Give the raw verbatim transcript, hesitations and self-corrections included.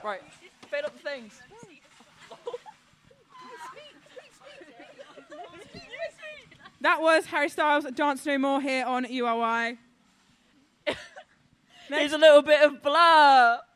Right. Fade up the things. That was Harry Styles, Dance No More here on U R Y. Here's a little bit of Blur.